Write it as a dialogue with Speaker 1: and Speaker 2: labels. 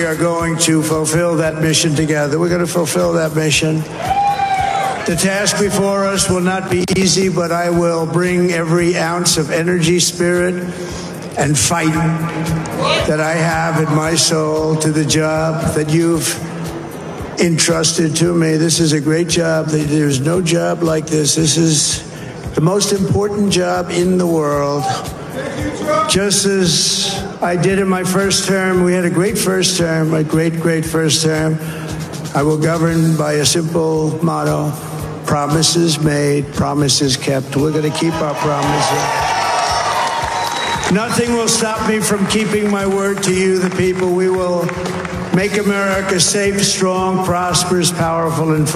Speaker 1: are going to fulfill that mission together. We're going to fulfill that mission. The task before us will not be easy, but I will bring every ounce of energy, spirit, and fight that I have in my soul to the job that you've entrusted to me. This is a great job. There's no job like this. This is the most important job in the world. Just as I did in my first term, we had a great first term, a great first term. I will govern by a simple motto: promises made, promises kept. We're going to keep our promises. Nothing will stop me from keeping my word to you, the people. We will make America safe, strong, prosperous, powerful, and